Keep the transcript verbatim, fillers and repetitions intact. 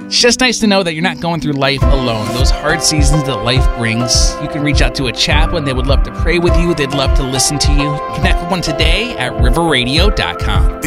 It's just nice to know that you're not going through life alone. Those hard seasons that life brings, you can reach out to a chaplain. They would love to pray with you. They'd love to listen to you. Connect with one today at river radio dot com.